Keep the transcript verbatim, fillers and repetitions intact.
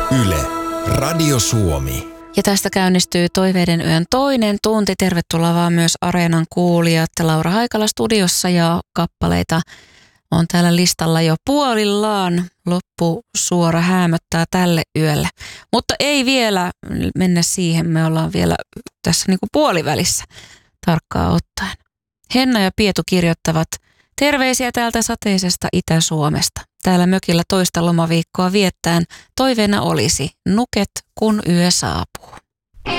Yle, Radio Suomi. Ja tästä käynnistyy Toiveiden yön toinen tunti. Tervetuloa vaan myös Areenan kuulijat. Laura Haikala studiossa ja kappaleita on täällä listalla jo puolillaan. Loppusuora häämöttää tälle yölle. Mutta ei vielä mennä siihen. Me ollaan vielä tässä niinku puolivälissä tarkkaan ottaen. Henna ja Pietu kirjoittavat terveisiä täältä sateisesta Itä-Suomesta. Täällä mökillä toista lomaviikkoa viettään toiveena olisi nuket, kun yö saapuu.